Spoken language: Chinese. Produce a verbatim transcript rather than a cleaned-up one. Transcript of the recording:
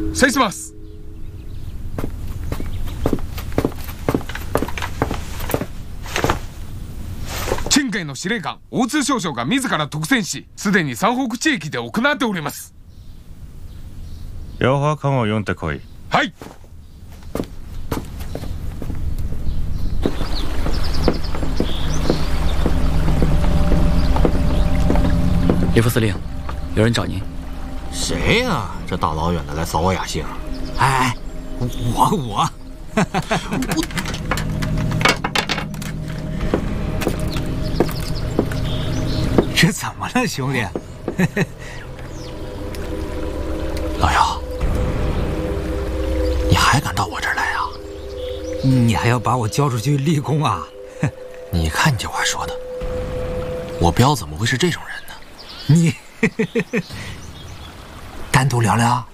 失礼します。陳海の司令官大津少将が自ら特戦し、すでに山北地域で行っております。 楊花館を読んでこい。 はい。 李副司令，有人找您。 谁呀、啊？这大老远的来扫我雅兴？哎，我我，我这怎么了，兄弟？老姚，你还敢到我这儿来啊？ 你还要把我交出去立功啊？ 你看你这话说的，我彪怎么会是这种人呢？ 你单独聊聊。